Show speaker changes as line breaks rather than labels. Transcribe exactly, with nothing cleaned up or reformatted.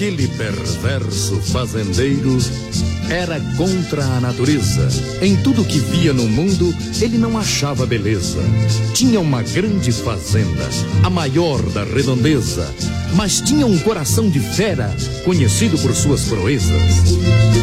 Aquele perverso fazendeiro era contra a natureza. Em tudo que via no mundo, ele não achava beleza. Tinha uma grande fazenda, a maior da redondeza, mas tinha um coração de fera, conhecido por suas proezas.